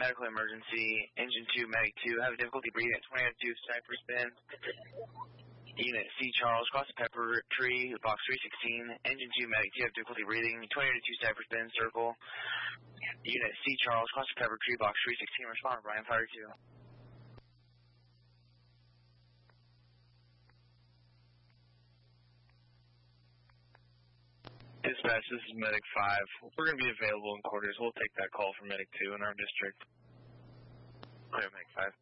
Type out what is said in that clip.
medical emergency. Engine 2, Medic 2, have difficulty breathing at 20 out of 2, Cypress Bend. Unit C, Charles, cross the pepper tree, box 316. Engine 2, Medic 2, have difficulty breathing, 20 out of 2, Cypress Bend, circle. Unit C, Charles, cross the pepper tree, box 316, respond, Brian, fire 2. Dispatch, this is Medic 5. We're going to be available in quarters. We'll take that call from Medic 2 in our district. Clear, Medic 5.